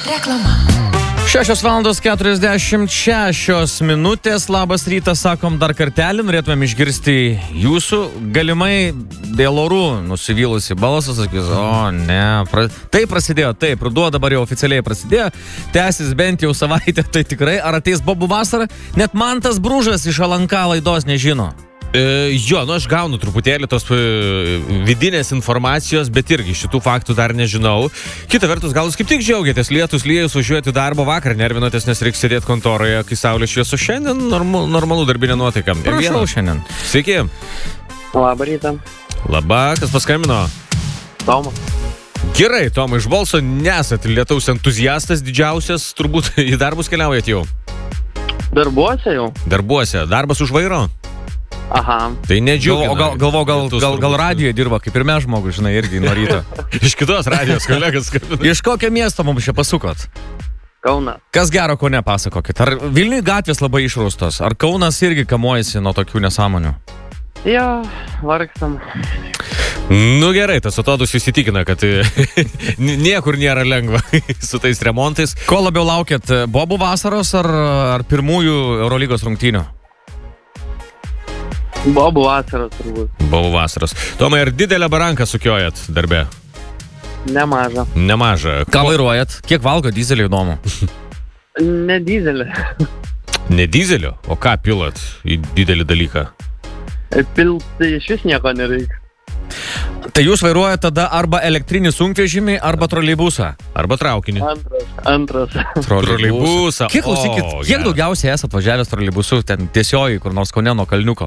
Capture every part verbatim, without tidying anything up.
Reklama. šešios valandos keturiasdešimt šešios minutės. Labas rytas, sakom dar kartelį. Norėtumėm išgirsti jūsų galimai dėl orų nusivylusi balsą. Sakys, o ne. Pra... Tai prasidėjo, taip, ruduo dabar jau oficialiai prasidėjo. Tęsis bent jau savaitę, tai tikrai. Ar ateis bobų vasara? Net man tas Bružas iš L N K laidos nežino. E, jo, nu aš gaunu truputėlį tos e, vidinės informacijos, bet irgi šitų faktų dar nežinau. Kita vertus, gal jūs kaip tik džiaugiatės, lietus liejus, važiuojate darbą vakar, nervinotės, nes reiks sėdėti kontoroje, kai saulė šviesu. Šiandien normal, normalų darbinė nuotaika. Prašau šiandien. Sveiki. Labą rytą. Labą, kas paskambino? Tomas. Gerai, Tomai, iš balso nesat lietaus entuziastas didžiausias, turbūt į darbus keliaujat jau. Darbuose jau? Darbuose, darbas už vairo? Aha. Tai nedžiugina. O gal, galvo, gal, gal, gal radijoje dirba, kaip ir mes žmogus, žinai, irgi nuo ryto. Iš kitos radijos kolegas. Iš kokio miesto mums čia pasukot? Kaunas. Kas gero, ko nepasakokit? Ar Vilniui gatvės labai išrūstos? Ar Kaunas irgi kamuojasi nuo tokių nesąmonių? Jo, vargstam. Nu gerai, tas atodus įsitikina, kad niekur nėra lengva su tais remontais. Ko labiau laukėt, bobų vasaros ar, ar pirmųjų Eurolygos rungtynių? Bobų vasaros turbūt. Bobų vasaros. Tomai, ar didelę baranką sukiojat darbe? Nemažą. Nemažą. Ką vairuojat? Kiek valgo dyzelį, įdomu? Ne dyzelį. Ne dyzelio? O ką pilat į didelį dalyką? Pilti iš vis nieko nereikia. Tai jūs vairuojate tada arba elektrinį sunkvežimį, arba troleibusą? Arba traukinį. Antras. Antras. Troleibusą. Kiek, klausykit, O, kiek geras. daugiausiai esat važiavęs troleibusu, ten tiesiogiai, kur nors Kaune nuo Kalniuko?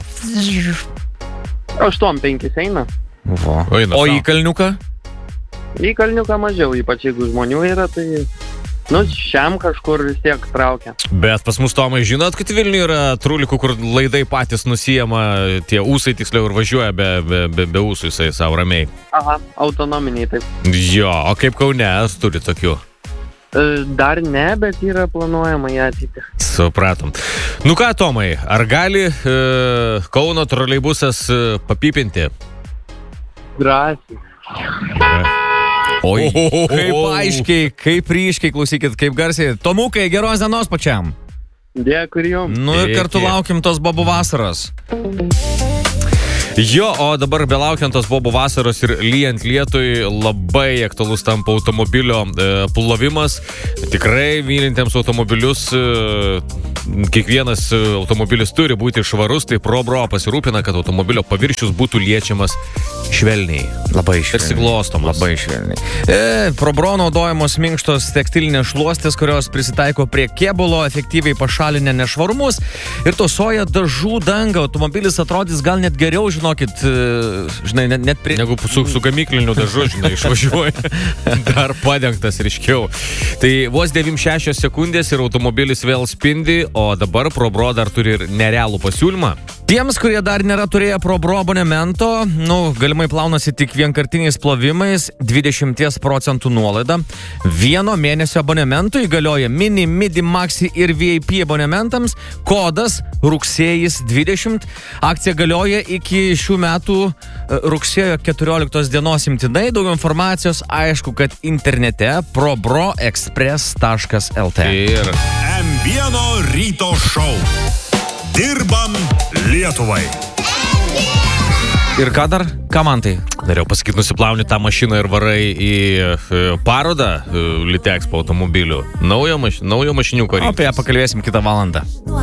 aštuom penkis eina. Vo. O, eina O sau. į Kalniuką? Į Kalniuką mažiau, ypač jeigu žmonių yra, tai... Nu, šiam kažkur vis tiek traukia. Bet pas mus, Tomai, žinot, kad Vilniuje yra trulikų, kur laidai patys nusijama, tie ūsai tiksliau ir važiuoja be, be, be, be ūsų, jisai savo ramiai. Aha, autonominiai taip. Jo, o kaip Kaune, as turi tokių? E, Dar ne, bet yra planuojama į ateitį. Supratom. Nu ką, Tomai, ar gali e, Kauno troleibusas e, papipinti? Drąsiai. Oi, Ohohoho. kaip aiškiai, kaip ryškiai, klausykit, kaip garsiai. Tomukai, geros dienos pačiam. Dėkui ir jums. Nu ir Iki. kartu laukim tos bobų vasaros. Jo, o dabar belaukiant tos bobų vasaros ir lyjant lietui labai aktualus tampa automobilio e, plovimas. Tikrai mylintiems automobilius, e, kiekvienas automobilis turi būti švarus, tai ProBro pasirūpina, kad automobilio paviršius būtų liečiamas švelniai. Labai Tarsi glostomas. Labai švelniai. E, ProBro naudojamos minkštos tekstilinės šluostės, kurios prisitaiko prie kėbulo, efektyviai pašalinę nešvarumus ir tausoja dažų dangą. Automobilis atrodys gal net geriau, žinokit, žinai, net, net prie... Negu su, su gamikliniu dažu, žinai, išvažiuoja. Dar padengtas ryškiau. Tai vos devyniasdešimt šešios sekundės ir automobilis vėl spindi, o dabar ProBro dar turi ir nerealų pasiūlymą. Tiems, kurie dar nėra turėję ProBro abonemento, nu, galimai plaunasi tik vienkartiniais plovimais, dvidešimt procentų nuolaida. Vieno mėnesio abonementui galioja Mini, Midi, Maxi ir V I P abonementams. Kodas rugsėjis dvidešimt. Akcija galioja iki šių metų e, rugsėjo keturioliktos dienos imtinai. Daugiau informacijos, aišku, kad internete probroexpress taškas el te. Ir M vienas ryto šou. Dirbam Lietuvai. Ir ką dar? Ką man tai? norėjau pasakyti, nusiplauni tą mašiną ir varai į e, parodą e, Litexpo automobilių. Naujo, maš, naujo mašiniuko O apie ją pakalbėsim kitą valandą.